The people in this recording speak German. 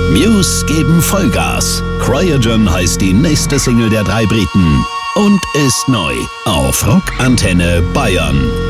Muse geben Vollgas. Cryogen heißt die nächste Single der drei Briten und ist neu auf Rock Antenne Bayern.